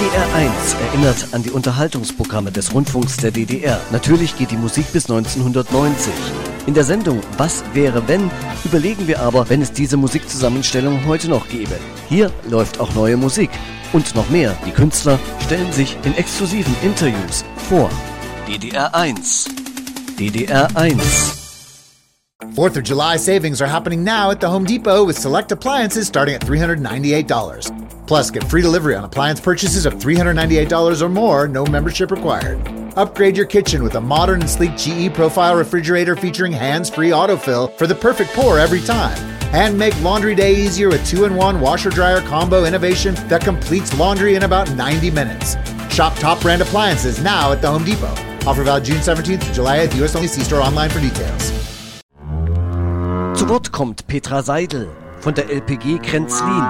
DDR 1 erinnert an die Unterhaltungsprogramme des Rundfunks der DDR. Natürlich geht die Musik bis 1990. In der Sendung Was wäre wenn überlegen wir aber, wenn es diese Musikzusammenstellung heute noch gäbe. Hier läuft auch neue Musik. Und noch mehr, die Künstler stellen sich in exklusiven Interviews vor. DDR 1. DDR 1. 4th of July savings are happening now at the Home Depot with select appliances starting at $398. Plus, get free delivery on appliance purchases of $398 or more, no membership required. Upgrade your kitchen with a modern and sleek GE Profile refrigerator featuring hands-free autofill for the perfect pour every time. And make laundry day easier with 2-in-1 washer-dryer combo innovation that completes laundry in about 90 minutes. Shop top brand appliances now at the Home Depot. Offer valid June 17th to July at the US only. See store online for details. Zu Wort kommt Petra Seidel von der LPG Kränzlin.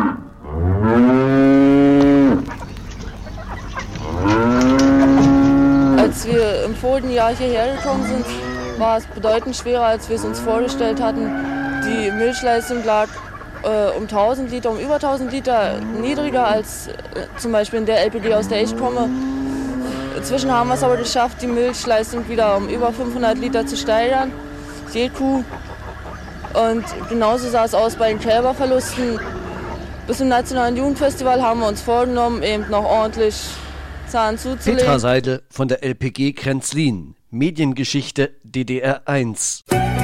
Als wir im vorigen Jahr hierher gekommen sind, war es bedeutend schwerer, als wir es uns vorgestellt hatten. Die Milchleistung lag um 1000 Liter, um über 1000 Liter niedriger als zum Beispiel in der LPG, aus der ich komme. Inzwischen haben wir es aber geschafft, die Milchleistung wieder um über 500 Liter zu steigern, je Kuh. Und genauso sah es aus bei den Kälberverlusten. Bis zum Nationalen Jugendfestival haben wir uns vorgenommen, eben noch ordentlich Zahn zuzulegen. Petra Seidel von der LPG Kränzlin. Mediengeschichte DDR 1.